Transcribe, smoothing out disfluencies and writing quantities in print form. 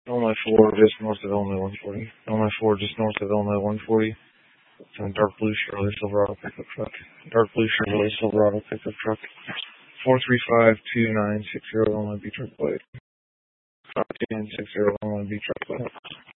Illinois 4, just north of Illinois 140. Illinois 4, just north of Illinois 140. It's a dark blue Chevrolet Silverado pickup truck. Dark blue Chevrolet Silverado pickup truck. 435-2960 Illinois Beach Truck Blade. 510-60 Illinois Beach Truck Blade.